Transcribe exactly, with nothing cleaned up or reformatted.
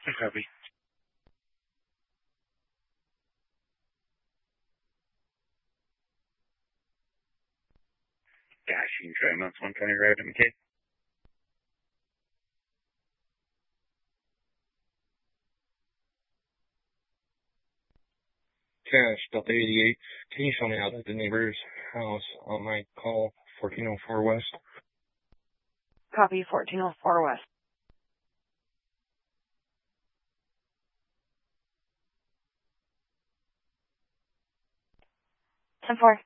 Copy. Dashing Tramonts, one twenty Road, McKay. Cash, Delta eighty-eight. Can you show me out at the neighbor's house on my call, fourteen oh four West? Copy, fourteen oh four West. ten four.